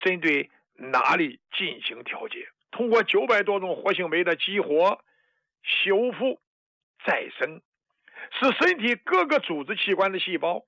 针对哪里进行调节，通过900多种活性酶的激活、修复、再生，使身体各个组织器官的细胞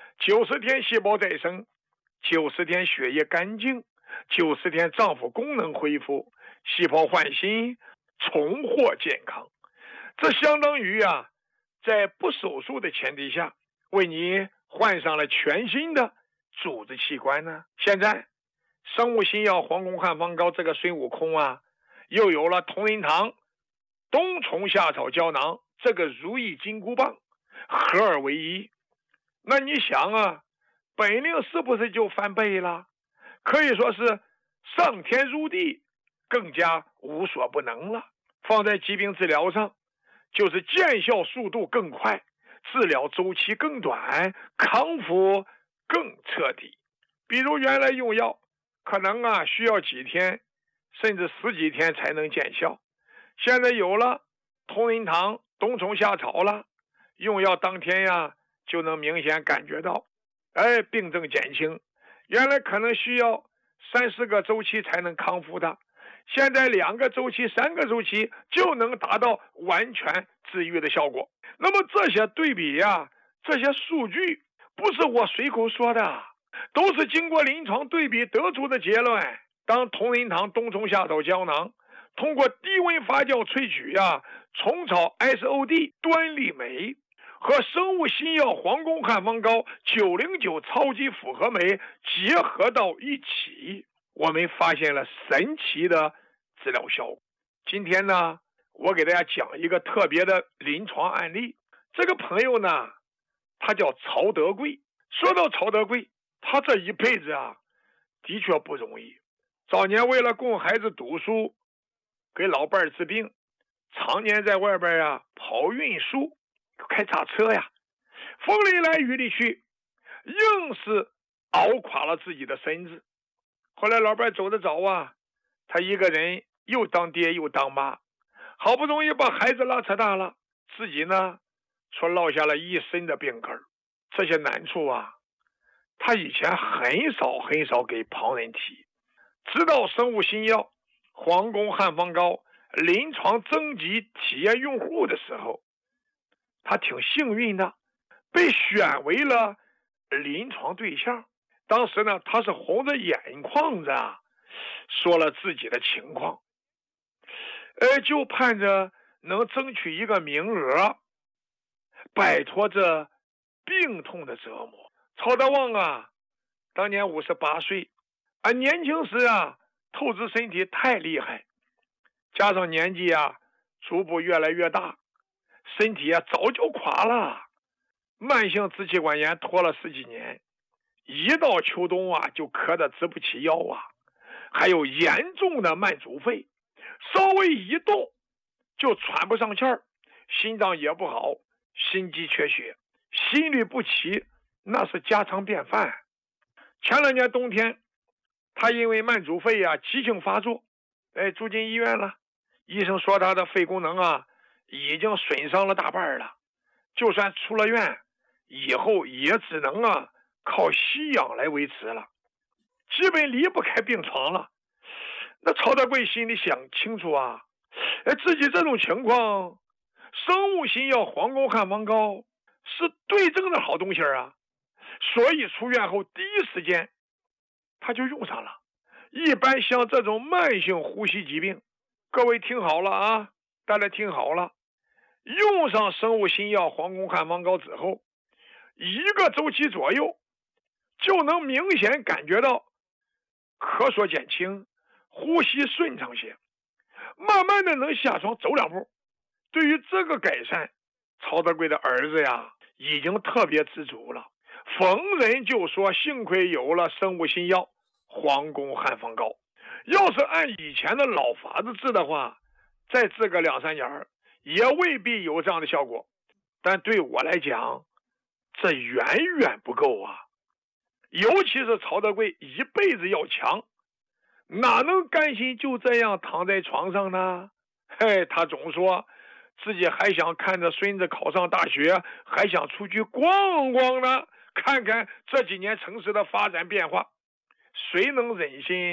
90天细胞再生，90天血液干净，90天脏腑功能恢复，细胞焕新，重获健康。这相当于在不手术的前提下，为你换上了全新的组织器官呢。现在生物新药黄宫汉方膏这个孙悟空又有了同仁堂冬虫夏草胶囊这个如意金箍棒，合二为一。那你想本领是不是就翻倍了？可以说是上天入地，更加无所不能了。放在疾病治疗上，就是见效速度更快，治疗周期更短，康复更彻底。比如原来用药可能需要几天甚至10几天才能见效，现在有了同仁堂冬虫夏草了，用药当天就能明显感觉到病症减轻。原来可能需要30个周期才能康复的，现在2个周期3个周期就能达到完全治愈的效果。那么这些对比这些数据不是我随口说的，都是经过临床对比得出的结论。当同仁堂冬虫夏草胶囊通过低温发酵萃取虫草 SOD 端粒酶和生物新药黄宫汉方膏909超级复合酶结合到一起，我们发现了神奇的治疗效果。今天呢，我给大家讲一个特别的临床案例。这个朋友呢，他叫曹德贵。说到曹德贵，他这一辈子的确不容易。早年为了供孩子读书，给老伴儿治病，常年在外边跑运输，开大车风里来雨里去，硬是熬垮了自己的身子。后来老伴儿走得早他一个人又当爹又当妈，好不容易把孩子拉扯大了，自己呢却落下了一身的病根。这些难处他以前很少给旁人提。直到生物新药黄宫汉方膏临床征集体验用户的时候，他挺幸运的，被选为了临床对象。当时呢，他是红着眼眶子说了自己的情况，就盼着能争取一个名额，摆脱这病痛的折磨。曹德旺当年58岁，年轻时透支身体太厉害，加上年纪逐步越来越大，身体早就垮了，慢性支气管炎拖了10几年，一到秋冬就咳得直不起腰还有严重的慢阻肺，稍微一动就喘不上气儿，心脏也不好，心肌缺血，心律不齐，那是家常便饭。前2年冬天，他因为慢阻肺急性发作，住进医院了。医生说他的肺功能已经损伤了大半了，就算出了院，以后也只能靠吸氧来维持了，基本离不开病床了。那曹德贵心里想清楚自己这种情况，生物新药黄宫汉方膏是对症的好东西所以出院后第一时间他就用上了。一般像这种慢性呼吸疾病，各位听好了大家听好了，用上生物新药黄宫汉方膏之后，1个周期左右就能明显感觉到咳嗽减轻，呼吸顺畅些，慢慢的能下床走2步。对于这个改善，曹德贵的儿子已经特别知足了，逢人就说幸亏有了生物新药黄宫汉方膏，要是按以前的老法子治的话，再治个2、3年也未必有这样的效果。但对我来讲，这远远不够尤其是曹德贵一辈子要强，哪能甘心就这样躺在床上呢？他总说自己还想看着孙子考上大学，还想出去逛逛呢，看看这几年城市的发展变化。 谁能忍心